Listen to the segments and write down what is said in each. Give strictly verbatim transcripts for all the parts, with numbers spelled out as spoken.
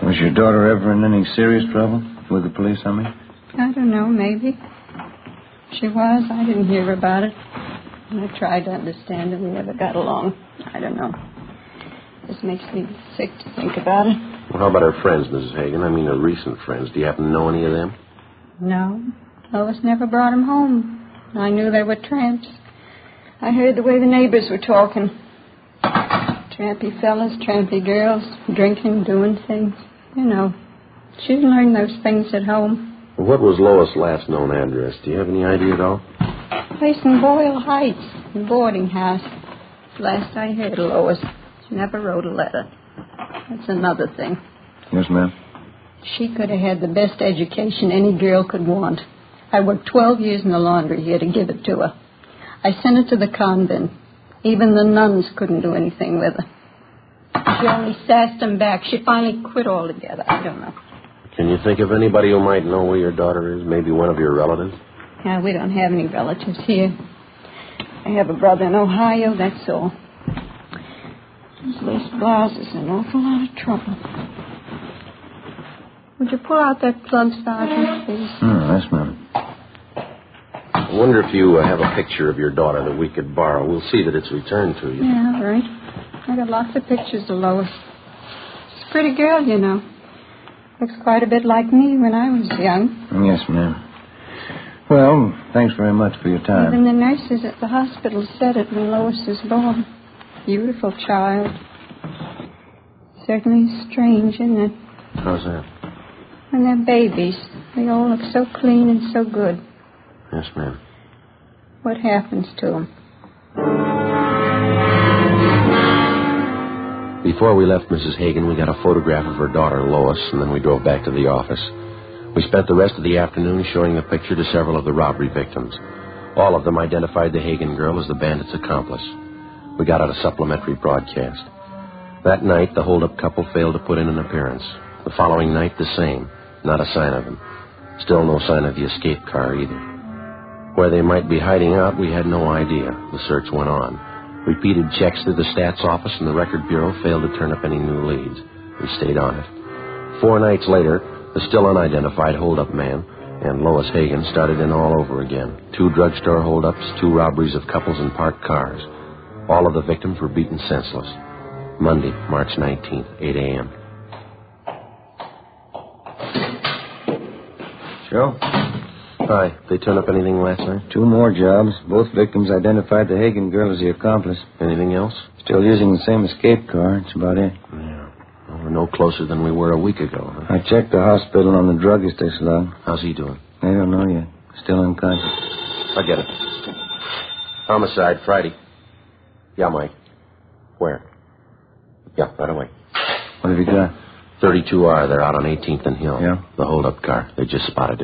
Was your daughter ever in any serious trouble? With the police, I mean? I don't know, maybe. She was. I didn't hear about it. And I tried to understand it. We never got along. I don't know. This makes me sick to think about it. Well, how about her friends, Missus Hagen? I mean, her recent friends. Do you happen to know any of them? No. Lois never brought them home. I knew they were tramps. I heard the way the neighbors were talking. Trampy fellas, trampy girls, drinking, doing things. You know, she didn't learn those things at home. Well, what was Lois' last known address? Do you have any idea at all? Place in Boyle Heights, a boarding house. Last I heard of Lois, she never wrote a letter. That's another thing. Yes, ma'am. She could have had the best education any girl could want. I worked twelve years in the laundry here to give it to her. I sent her to the convent. Even the nuns couldn't do anything with her. She only sassed them back. She finally quit altogether. I don't know. Can you think of anybody who might know where your daughter is? Maybe one of your relatives? Yeah, we don't have any relatives here. I have a brother in Ohio, that's all. This Louis Blas is in an awful lot of trouble. Would you pull out that plug, Sergeant, please? Hmm, yes, ma'am. I wonder if you uh, have a picture of your daughter that we could borrow. We'll see that it's returned to you. Yeah, right. I got lots of pictures of Lois. She's a pretty girl, you know. Looks quite a bit like me when I was young. Yes, ma'am. Well, thanks very much for your time. Even the nurses at the hospital said it when Lois was born. Beautiful child. Certainly strange, isn't it? How's that? When they're babies, they all look so clean and so good. Yes, ma'am. What happens to them? Before we left Missus Hagen, we got a photograph of her daughter, Lois, and then we drove back to the office. We spent the rest of the afternoon showing the picture to several of the robbery victims. All of them identified the Hagen girl as the bandit's accomplice. We got out a supplementary broadcast. That night, the hold-up couple failed to put in an appearance. The following night, the same. Not a sign of him. Still no sign of the escape car either. Where they might be hiding out, we had no idea. The search went on. Repeated checks through the stats office and the record bureau failed to turn up any new leads. We stayed on it. Four nights later, the still unidentified hold-up man and Lois Hagen started in all over again. Two drugstore hold-ups, two robberies of couples in parked cars. All of the victims were beaten senseless. Monday, March nineteenth, eight a.m. Joe? Hi. They turn up anything last night? Two more jobs. Both victims identified the Hagen girl as the accomplice. Anything else? Still using the same escape car. That's about it. Yeah. Well, we're no closer than we were a week ago, huh? I checked the hospital on the druggist they log. How's he doing? I don't know yet. Still unconscious. I get it. Homicide, Friday. Yeah, Mike. Where? Yeah, right away. What have you got? thirty-two R. They're out on eighteenth and Hill. Yeah? The hold-up car. They just spotted it.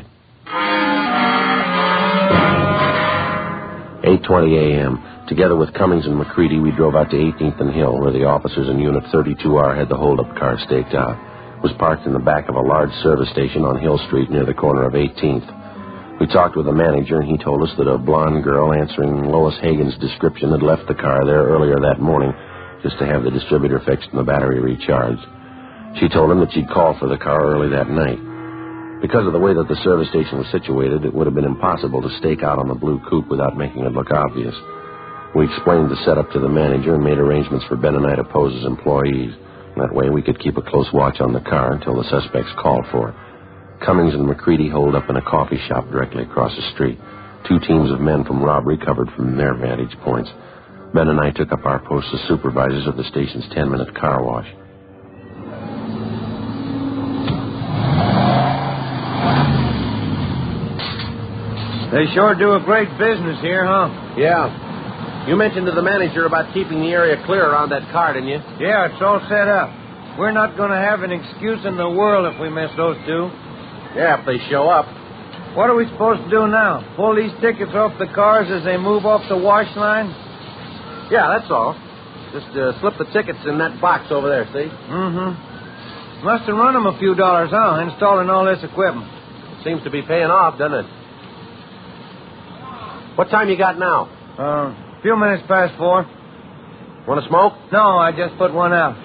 eight twenty a.m. Together with Cummings and McCready, we drove out to eighteenth and Hill, where the officers in Unit thirty-two R had the hold-up car staked out. It was parked in the back of a large service station on Hill Street near the corner of eighteenth. We talked with the manager, and he told us that a blonde girl answering Lois Hagen's description had left the car there earlier that morning just to have the distributor fixed and the battery recharged. She told him that she'd call for the car early that night. Because of the way that the service station was situated, it would have been impossible to stake out on the blue coupe without making it look obvious. We explained the setup to the manager and made arrangements for Ben and I to pose as employees. That way we could keep a close watch on the car until the suspects called for it. Cummings and McCready holed up in a coffee shop directly across the street. Two teams of men from robbery covered from their vantage points. Ben and I took up our posts as supervisors of the station's ten-minute car wash. They sure do a great business here, huh? Yeah. You mentioned to the manager about keeping the area clear around that car, didn't you? Yeah, it's all set up. We're not going to have an excuse in the world if we miss those two. Yeah, if they show up. What are we supposed to do now? Pull these tickets off the cars as they move off the wash line? Yeah, that's all. Just uh, slip the tickets in that box over there, see? Mm-hmm. Must have run them a few dollars, huh, installing all this equipment. Seems to be paying off, doesn't it? What time you got now? Uh, a few minutes past four. Want to smoke? No, I just put one out.